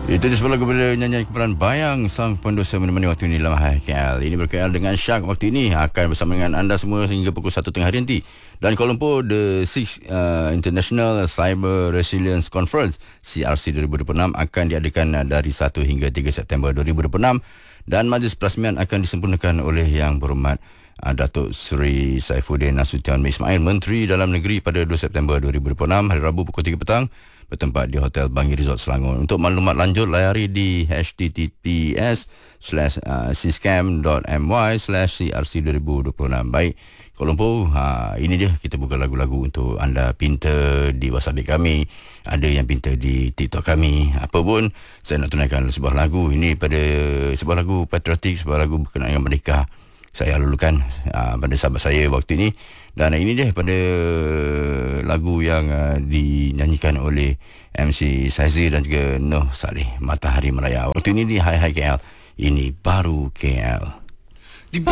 Itu dia sebelah kepada nyanyian kumpulan Bayang, sang pendosa menemani waktu ini dalam Hai KL. Ini berkaitan dengan Syak waktu ini akan bersama dengan anda semua sehingga pukul 1 tengah hari nanti. Dan Kuala Lumpur, the 6th International Cyber Resilience Conference CRC 2026 akan diadakan dari 1 hingga 3 September 2026 dan majlis perasmian akan disempurnakan oleh Yang Berhormat Datuk Seri Saifuddin Nasution Ismail, Menteri Dalam Negeri pada 2 September 2026 hari Rabu pukul 3 petang bertempat di Hotel Bangi Resort Selangor. Untuk maklumat lanjut layari di https://cscam.my/crc2026. Baik, Kuala Lumpur, ini dia kita buka lagu-lagu untuk anda pinta di WhatsApp kami, ada yang pinta di TikTok kami. Apa pun saya nak tunaikan sebuah lagu ini pada sebuah lagu patriotik, sebuah lagu berkenaan dengan merdeka. Saya lulukan pada sahabat saya waktu ini. Dan ini dia pada lagu yang dinyanyikan oleh MC Saizir dan juga Noh Saleh, Matahari Meraya. Waktu ini di Hai Hai KL. Ini baru KL.